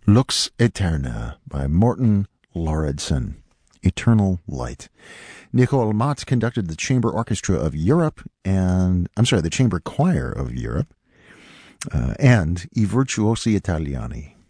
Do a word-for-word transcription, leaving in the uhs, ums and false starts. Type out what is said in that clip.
Lux Eterna by Morten Lauridsen. Eternal Light. Nicole Matz conducted the Chamber Orchestra of Europe and, I'm sorry, the Chamber Choir of Europe uh, and I Virtuosi Italiani.